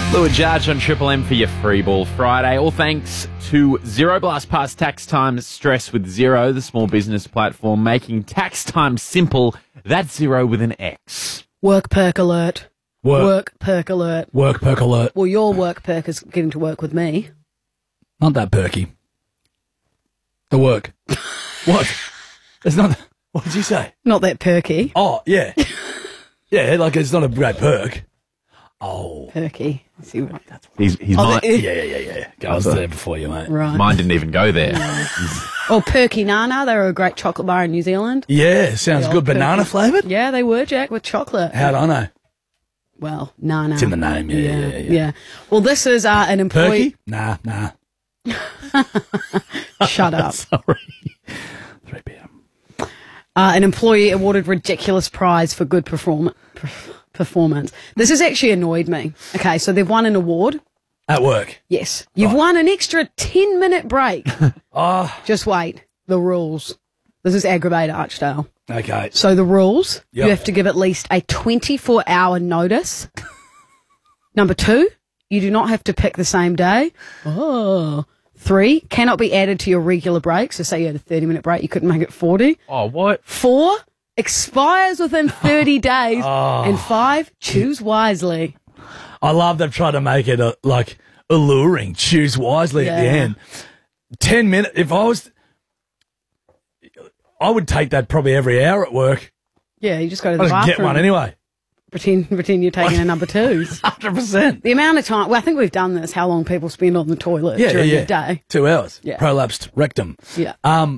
Lou and Judge on Triple M for your free ball Friday. All thanks to Zero Blast Pass Tax Time Stress with Zero, the small business platform making tax time simple. That's Zero with an X. Work perk alert. Work perk alert. Work perk alert. Well, your work perk is getting to work with me. Not that perky. The work. What? It's not. What did you say? Not that perky. Oh, yeah. Yeah, like it's not a great perk. Oh. Perky. See what? He's Oh, mine. Yeah. I was there before you, mate. Right. Mine didn't even go there. Oh, Perky Nana. They were a great chocolate bar in New Zealand. Yeah, sounds The good. old Banana perky. flavoured? Yeah, they were, Jack, with chocolate. How'd I know? Well, Nana. It's in the name, yeah. Well, this is an employee. Perky? Nah. Shut up. Sorry. 3 p.m. An employee awarded ridiculous prize for good performance. This has actually annoyed me. Okay, so they've won an award. At work? Yes. You've won an extra 10-minute break. Just wait. The rules. This is aggravator Archdale. Okay. So the rules, Yep. you have to give at least a 24-hour notice. Number 2, you do not have to pick the same day. 3, cannot be added to your regular break. So say you had a 30-minute break, you couldn't make it 40. Oh, what? 4, expires within 30 days. And 5, choose wisely. I love they've tried to make it alluring. Choose wisely at the Yeah. end. 10 minutes. If I would take that probably every hour at work. Yeah, you just go to the I just bathroom. get one anyway. Pretend you're taking a number 2s. 100%. The amount of time, well, I think we've done this, how long people spend on the toilet during the day. 2 hours. Yeah. Prolapsed rectum. Yeah.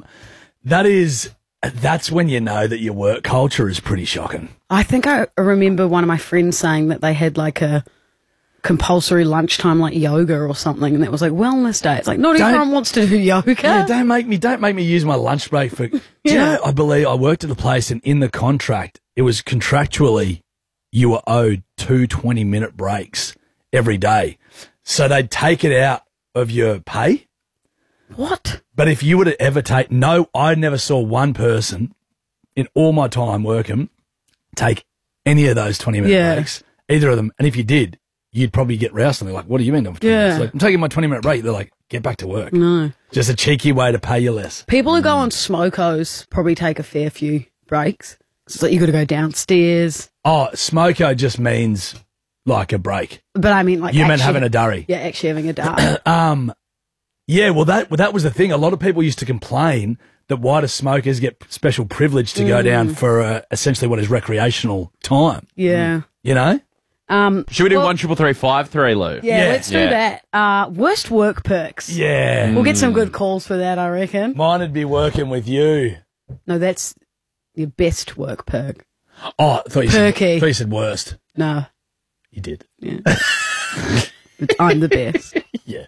That's when you know that your work culture is pretty shocking. I think I remember one of my friends saying that they had like a compulsory lunchtime like yoga or something, and that was like wellness day. It's like not everyone wants to do yoga. Yeah, don't make me use my lunch break for. Do you know, I believe I worked at a place, and in the contract, it was contractually you were owed 2 20-minute breaks every day, so they'd take it out of your pay. What? But if you were to ever I never saw one person in all my time working take any of those 20-minute breaks, either of them. And if you did, you'd probably get roused and they're like, what do you mean? I'm like, I'm taking my 20-minute break. They're like, get back to work. No. Just a cheeky way to pay you less. People who go on smokos probably take a fair few breaks. It's like you got to go downstairs. Oh, smoko just means like a break. But I mean like You meant having a durry. Yeah, actually having a dart. Yeah, well, that was the thing. A lot of people used to complain that why do smokers get special privilege to go down for essentially what is recreational time? Yeah. You know? Should we do 13353, Lou? Yeah, let's do that. Worst work perks. Yeah. We'll get some good calls for that, I reckon. Mine would be working with you. No, that's your best work perk. Oh, I thought Perky. you said worst. No. You did. Yeah. I'm the best. Yeah.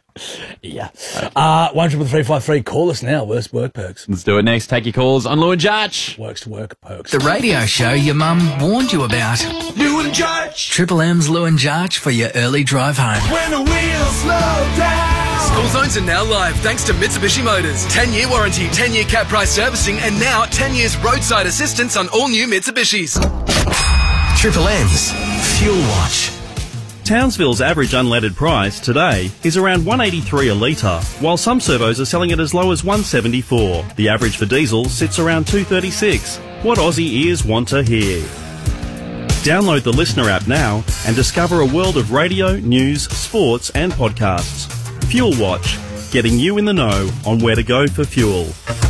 13353. Call us now. Worst work perks. Let's do it next. Take your calls on Lou and Judge. Works to work perks. The radio show your mum warned you about. Lou and Judge. Triple M's Lou and Judge for your early drive home. When the wheels slow down. School zones are now live thanks to Mitsubishi Motors. 10-year warranty, 10-year cap price servicing, and now 10 years roadside assistance on all new Mitsubishis. Triple M's Fuel Watch. Townsville's average unleaded price today is around $1.83 a litre, while some servos are selling it as low as $1.74. The average for diesel sits around $2.36. What Aussie ears want to hear. Download the Listener app now and discover a world of radio, news, sports and podcasts. Fuel Watch, getting you in the know on where to go for fuel.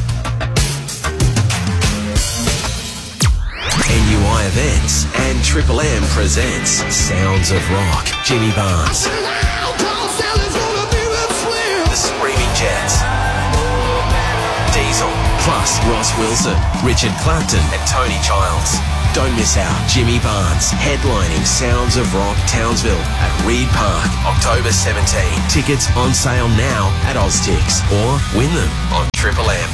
NUI Events and Triple M presents Sounds of Rock. Jimmy Barnes, The Screaming Jets, Diesel, plus Ross Wilson, Richard Clapton and Tony Childs. Don't miss out. Jimmy Barnes headlining Sounds of Rock Townsville at Reed Park, October 17. Tickets on sale now at Oztix or win them on Triple M.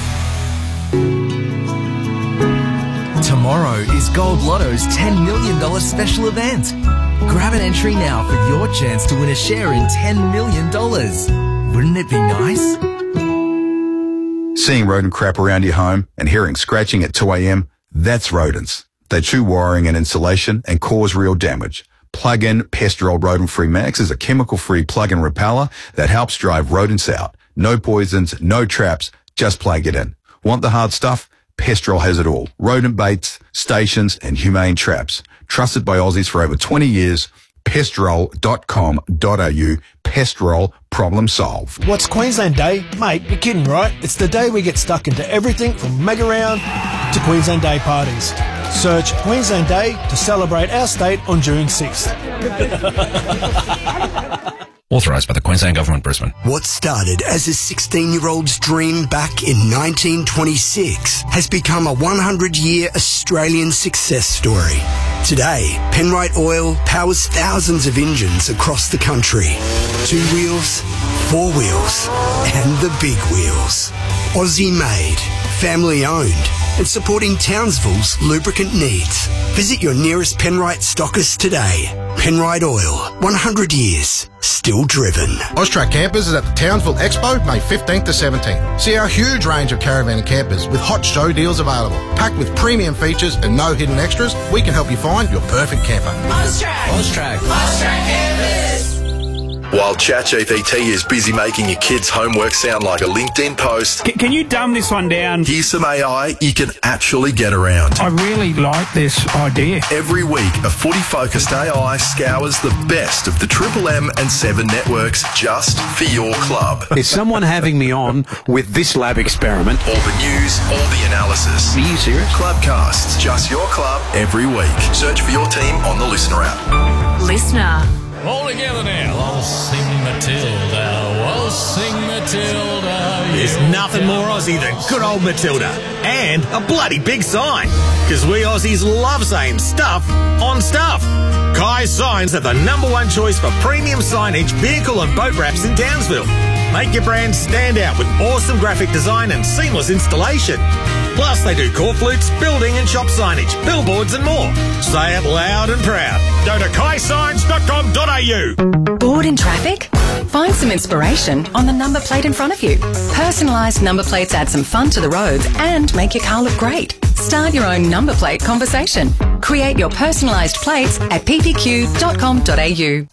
Tomorrow is Gold Lotto's $10 million special event. Grab an entry now for your chance to win a share in $10 million. Wouldn't it be nice? Seeing rodent crap around your home and hearing scratching at 2 a.m., that's rodents. They chew wiring and insulation and cause real damage. Plug-in Pestrol Rodent-Free Max is a chemical-free plug-in repeller that helps drive rodents out. No poisons, no traps, just plug it in. Want the hard stuff? Pestrol has it all. Rodent baits, stations, and humane traps. Trusted by Aussies for over 20 years. Pestrol.com.au. Pestrol, problem solved. What's Queensland Day? Mate, you're kidding, right? It's the day we get stuck into everything from mega round to Queensland Day parties. Search Queensland Day to celebrate our state on June 6th. Authorised by the Queensland Government, Brisbane. What started as a 16-year-old's dream back in 1926 has become a 100-year Australian success story. Today, Penrite Oil powers thousands of engines across the country. 2 wheels, 4 wheels, and the big wheels. Aussie-made, family-owned, and supporting Townsville's lubricant needs. Visit your nearest Penrite stockist today. Penrite Oil, 100 years, still driven. Austrac Campers is at the Townsville Expo, May 15th to 17th. See our huge range of caravan and campers with hot show deals available. Packed with premium features and no hidden extras, we can help you find your perfect camper. Austrac Campers. While ChatGPT is busy making your kids' homework sound like a LinkedIn post, can you dumb this one down? Here's some AI you can actually get around. I really like this idea. Every week, a footy-focused AI scours the best of the Triple M and 7 networks just for your club. Is someone having me on with this lab experiment? All the news, all the analysis. Are you serious? Clubcasts, just your club, every week. Search for your team on the Listener app. Listener. All together now. Waltzing Matilda, waltzing Matilda. There's nothing more Aussie than good old Matilda. And a bloody big sign. Because we Aussies love saying stuff on stuff. Kai's Signs are the #1 choice for premium signage, vehicle and boat wraps in Townsville. Make your brand stand out with awesome graphic design and seamless installation. Plus, they do corflutes, building and shop signage, billboards and more. Say it loud and proud. Go to kaisigns.com.au. Bored in traffic? Find some inspiration on the number plate in front of you. Personalised number plates add some fun to the roads and make your car look great. Start your own number plate conversation. Create your personalised plates at ppq.com.au.